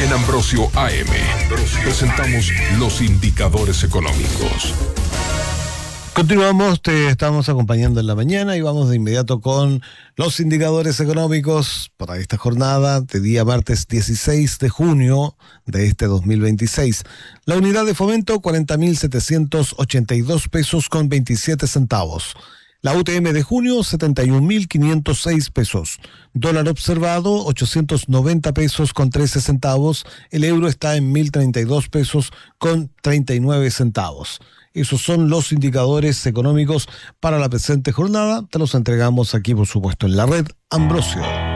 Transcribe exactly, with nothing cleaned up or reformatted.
En Ambrosio A M presentamos los indicadores económicos. Continuamos, te estamos acompañando en la mañana y vamos de inmediato con los indicadores económicos para esta jornada de día martes dieciséis de junio de este dos mil veintiséis. La unidad de fomento cuarenta mil setecientos ochenta y dos pesos con veintisiete centavos. La U T M de junio setenta y un mil quinientos seis pesos. Dólar observado ochocientos noventa pesos con trece centavos. El euro está en mil treinta y dos pesos con treinta y nueve centavos. Esos son los indicadores económicos para la presente jornada. Te los entregamos aquí, por supuesto, en la red Ambrosio.